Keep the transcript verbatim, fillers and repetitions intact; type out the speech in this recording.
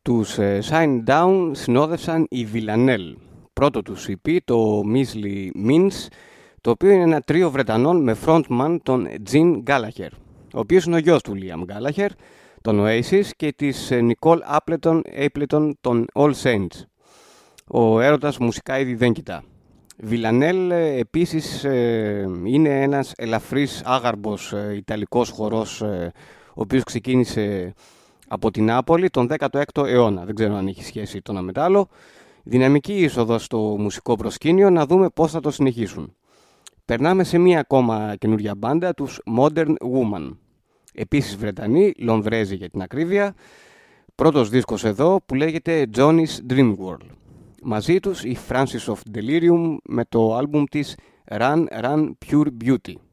Τους ε, Shine Down συνόδευσαν οι Villanelle. Πρώτο τους ι πι, το Measly Means, το οποίο είναι ένα τρίο Βρετανών με frontman τον Gene Gallagher, ο οποίος είναι ο γιος του Liam Gallagher, τον Oasis, και της Nicole Appleton, Appleton των All Saints. Ο έρωτας μουσικά ήδη δεν κοιτά. Villanelle επίσης ε, είναι ένας ελαφρύς άγαρμπος ε, ιταλικός χορός, ε, ο οποίος ξεκίνησε από την Νάπολη τον δέκατο έκτο αιώνα. Δεν ξέρω αν έχει σχέση το ένα με το άλλο. Δυναμική είσοδο στο μουσικό προσκήνιο, να δούμε πώς θα το συνεχίσουν. Περνάμε σε μία ακόμα καινούρια μπάντα, τους Modern Woman. Επίσης Βρετανοί, Λονδρέζοι για την ακρίβεια. Πρώτος δίσκος εδώ που λέγεται Johnny's Dream World. Μαζί τους η Francis of Delirium με το άλμπουμ της Run Run Pure Beauty.